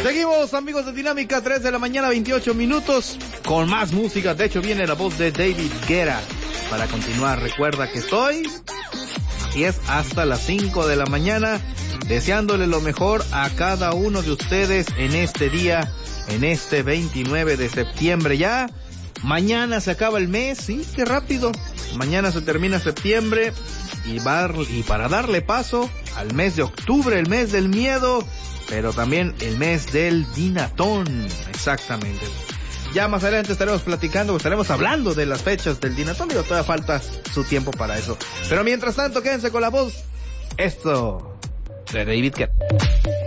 Seguimos, amigos de Dinámica, 3 de la mañana, 28 minutos, con más música. De hecho, viene la voz de David Guetta para continuar. Recuerda que estoy, y es hasta las 5 de la mañana, deseándole lo mejor a cada uno de ustedes en este día, en este 29 de septiembre. Ya, mañana se acaba el mes, sí, qué rápido. Mañana se termina septiembre y para darle paso al mes de octubre, el mes del miedo, pero también el mes del Dinatón, exactamente. Ya más adelante estaremos hablando de las fechas del Dinatón, pero todavía falta su tiempo para eso. Pero mientras tanto, quédense con la voz, esto, de David Guetta.